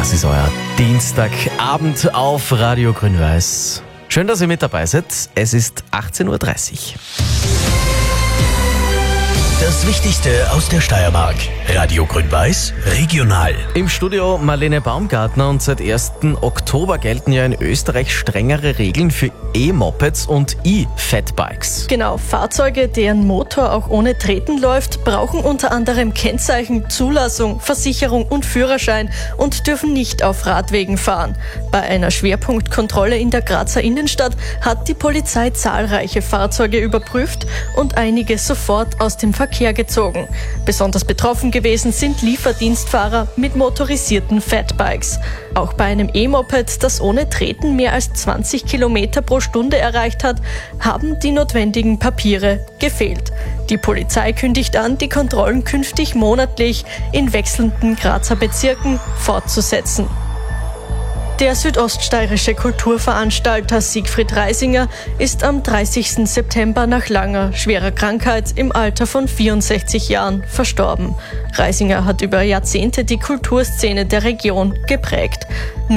Das ist euer Dienstagabend auf Radio Grün-Weiß. Schön, dass ihr mit dabei seid. Es ist 18.30 Uhr. Das Wichtigste aus der Steiermark. Radio Grün-Weiß regional. Im Studio Marlene Baumgartner und seit 1. Oktober gelten ja in Österreich strengere Regeln für E-Mopeds und E-Fatbikes. Genau, Fahrzeuge, deren Motor auch ohne Treten läuft, brauchen unter anderem Kennzeichen, Zulassung, Versicherung und Führerschein und dürfen nicht auf Radwegen fahren. Bei einer Schwerpunktkontrolle in der Grazer Innenstadt hat die Polizei zahlreiche Fahrzeuge überprüft und einige sofort aus dem Verkehr gezogen. Besonders betroffen gewesen sind Lieferdienstfahrer mit motorisierten Fatbikes. Auch bei einem E-Moped, das ohne Treten mehr als 20 Kilometer pro Stunde erreicht hat, haben die notwendigen Papiere gefehlt. Die Polizei kündigt an, die Kontrollen künftig monatlich in wechselnden Grazer Bezirken fortzusetzen. Der südoststeirische Kulturveranstalter Siegfried Reisinger ist am 30. September nach langer, schwerer Krankheit im Alter von 64 Jahren verstorben. Reisinger hat über Jahrzehnte die Kulturszene der Region geprägt.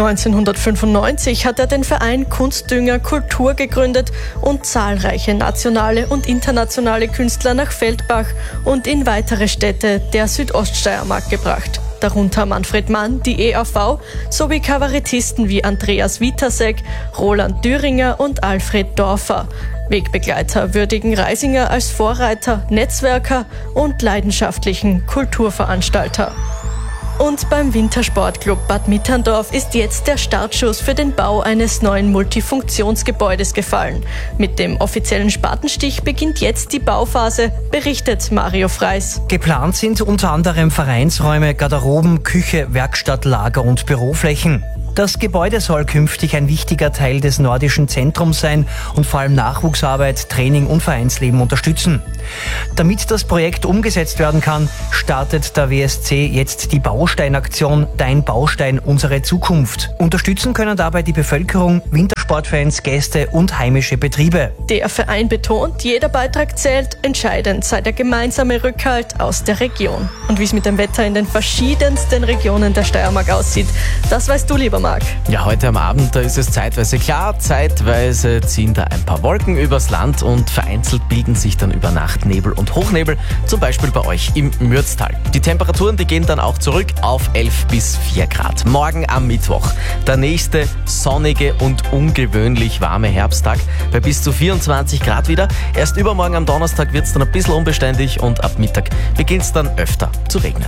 1995 hat er den Verein Kunstdünger Kultur gegründet und zahlreiche nationale und internationale Künstler nach Feldbach und in weitere Städte der Südoststeiermark gebracht. Darunter Manfred Mann, die EAV, sowie Kabarettisten wie Andreas Witasek, Roland Düringer und Alfred Dorfer. Wegbegleiter würdigen Reisinger als Vorreiter, Netzwerker und leidenschaftlichen Kulturveranstalter. Und beim Wintersportclub Bad Mitterndorf ist jetzt der Startschuss für den Bau eines neuen Multifunktionsgebäudes gefallen. Mit dem offiziellen Spatenstich beginnt jetzt die Bauphase, berichtet Mario Freis. Geplant sind unter anderem Vereinsräume, Garderoben, Küche, Werkstatt, Lager und Büroflächen. Das Gebäude soll künftig ein wichtiger Teil des nordischen Zentrums sein und vor allem Nachwuchsarbeit, Training und Vereinsleben unterstützen. Damit das Projekt umgesetzt werden kann, startet der WSC jetzt die Bausteinaktion Dein Baustein, unsere Zukunft. Unterstützen können dabei die Bevölkerung, Wintersportfans, Gäste und heimische Betriebe. Der Verein betont, jeder Beitrag zählt, entscheidend sei der gemeinsame Rückhalt aus der Region. Und wie es mit dem Wetter in den verschiedensten Regionen der Steiermark aussieht, das weißt du, lieber Marc. Ja, heute am Abend, da ist es zeitweise klar, zeitweise ziehen da ein paar Wolken übers Land und vereinzelt bilden sich dann über Nacht Nebel und Hochnebel, zum Beispiel bei euch im Mürztal. Die Temperaturen, die gehen dann auch zurück auf 11 bis 4 Grad. Morgen am Mittwoch, der nächste sonnige und ungewöhnlich warme Herbsttag bei bis zu 24 Grad wieder. Erst übermorgen am Donnerstag wird es dann ein bisschen unbeständig und ab Mittag beginnt es dann öfter zu regnen.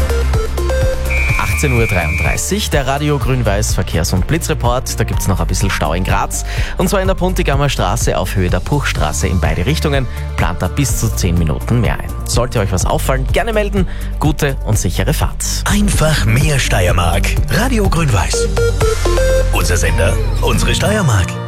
18.33 Uhr, der Radio Grün-Weiß Verkehrs- und Blitzreport. Da gibt es noch ein bisschen Stau in Graz. Und zwar in der Puntigammer Straße auf Höhe der Puchstraße in beide Richtungen. Plant da bis zu 10 Minuten mehr ein. Sollte euch was auffallen, gerne melden. Gute und sichere Fahrt. Einfach mehr Steiermark. Radio Grün-Weiß. Unser Sender, unsere Steiermark.